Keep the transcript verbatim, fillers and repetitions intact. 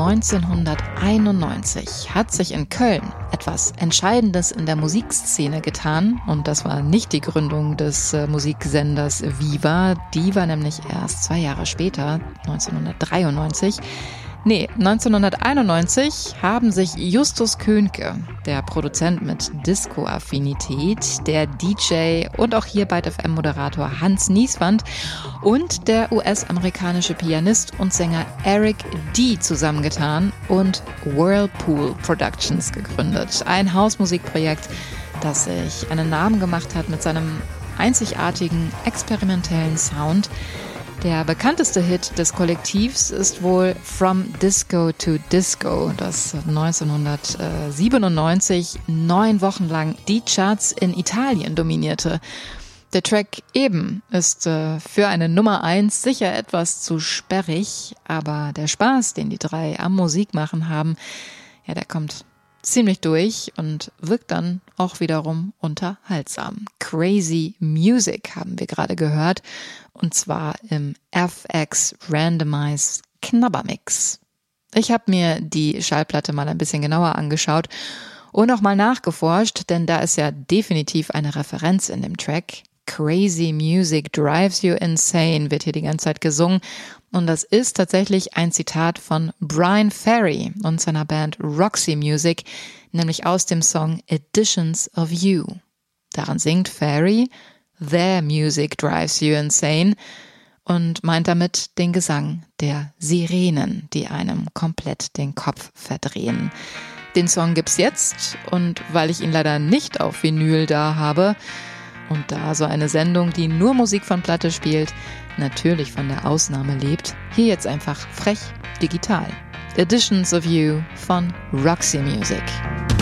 neunzehnhunderteinundneunzig hat sich in Köln etwas Entscheidendes in der Musikszene getan. Und das war nicht die Gründung des äh, Musiksenders Viva. Die war nämlich erst zwei Jahre später, neunzehnhundertdreiundneunzig. Nee, neunzehnhunderteinundneunzig haben sich Justus Köhnke, der Produzent mit Disco-Affinität, der D J und auch hier bei F M-Moderator Hans Nieswand und der U S-amerikanische Pianist und Sänger Eric D. zusammengetan und Whirlpool Productions gegründet. Ein Hausmusikprojekt, das sich einen Namen gemacht hat mit seinem einzigartigen experimentellen Sound. Der bekannteste Hit des Kollektivs ist wohl From Disco to Disco, das neunzehnhundertsiebenundneunzig neun Wochen lang die Charts in Italien dominierte. Der Track eben ist äh, für eine Nummer eins sicher etwas zu sperrig, aber der Spaß, den die drei am Musikmachen haben, ja, der kommt ziemlich durch und wirkt dann auch wiederum unterhaltsam. Crazy Music haben wir gerade gehört, und zwar im F X Randomize Knabbermix. Ich habe mir die Schallplatte mal ein bisschen genauer angeschaut und auch mal nachgeforscht, denn da ist ja definitiv eine Referenz in dem Track. Crazy Music drives you insane wird hier die ganze Zeit gesungen. Und das ist tatsächlich ein Zitat von Bryan Ferry und seiner Band Roxy Music, nämlich aus dem Song Editions of You. Daran singt Ferry, Their music drives you insane, und meint damit den Gesang der Sirenen, die einem komplett den Kopf verdrehen. Den Song gibt's jetzt, und weil ich ihn leider nicht auf Vinyl da habe, und da so eine Sendung, die nur Musik von Platte spielt, natürlich von der Ausnahme lebt, hier jetzt einfach frech digital. Editions of You von Roxy Music.